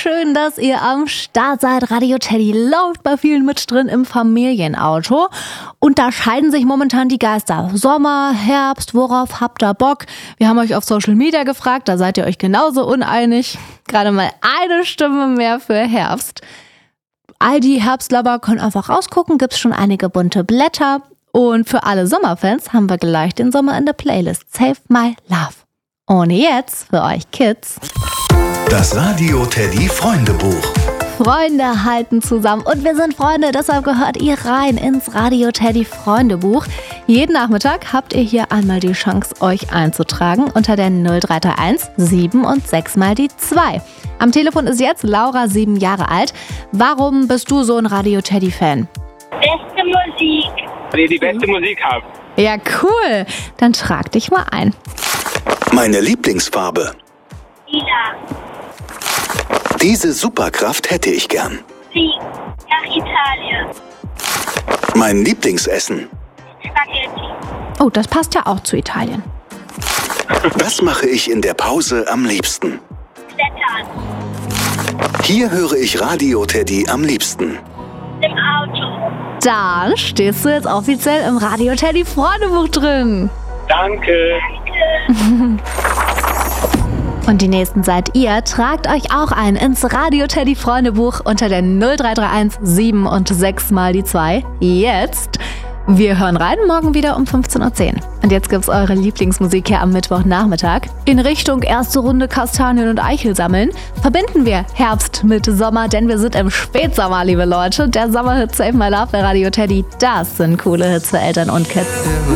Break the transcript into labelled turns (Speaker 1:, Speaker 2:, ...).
Speaker 1: schön, dass ihr am Start seid. Radio Teddy läuft bei vielen mit drin im Familienauto. Und da scheiden sich momentan die Geister. Sommer, Herbst, worauf habt ihr Bock? Wir haben euch auf Social Media gefragt, da seid ihr euch genauso uneinig. Gerade mal eine Stimme mehr für Herbst. All die Herbstlover können einfach rausgucken, gibt's schon einige bunte Blätter. Und für alle Sommerfans haben wir gleich den Sommer in der Playlist Save My Love. Ohne jetzt für euch Kids.
Speaker 2: Das Radio Teddy Freundebuch.
Speaker 1: Freunde halten zusammen und wir sind Freunde, deshalb gehört ihr rein ins Radio Teddy Freundebuch. Jeden Nachmittag habt ihr hier einmal die Chance, euch einzutragen unter der 0331 7 und 6 mal die 2. Am Telefon ist jetzt Laura, 7 Jahre alt. Warum bist du so ein Radio Teddy Fan?
Speaker 3: Beste Musik.
Speaker 4: Weil ihr die beste Musik habt.
Speaker 1: Ja, cool. Dann trag dich mal ein.
Speaker 2: Meine Lieblingsfarbe.
Speaker 3: Lila.
Speaker 2: Diese Superkraft hätte ich gern.
Speaker 3: Sieg. Nach Italien.
Speaker 2: Mein Lieblingsessen.
Speaker 3: Spaghetti.
Speaker 1: Oh, das passt ja auch zu Italien.
Speaker 2: Was mache ich in der Pause am liebsten?
Speaker 3: Klettern.
Speaker 2: Hier höre ich Radio Teddy am liebsten.
Speaker 3: Im Auto.
Speaker 1: Dann stehst du jetzt offiziell im Radio Teddy Freundebuch drin.
Speaker 4: Danke.
Speaker 1: Und die nächsten seid ihr. Tragt euch auch ein ins Radio Teddy Freundebuch unter der 0331 7 und 6 mal die 2. Jetzt. Wir hören rein, morgen wieder um 15.10 Uhr. Und jetzt gibt's eure Lieblingsmusik hier am Mittwochnachmittag. In Richtung erste Runde Kastanien und Eichel sammeln verbinden wir Herbst mit Sommer, denn wir sind im Spätsommer, liebe Leute. Der Sommerhit Save My Love bei Radio Teddy, das sind coole Hits für Eltern und Kids.